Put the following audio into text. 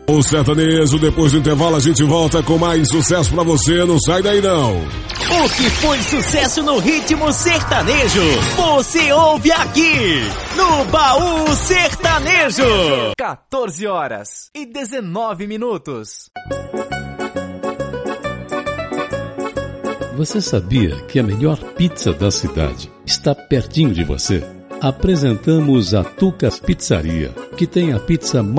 O sertanejo, depois do intervalo a gente volta com mais sucesso pra você, não sai daí não. O que foi sucesso no ritmo sertanejo, você ouve aqui, no Baú Sertanejo. 14h19. Você sabia que a melhor pizza da cidade está pertinho de você? Apresentamos a Tucas Pizzaria, que tem a pizza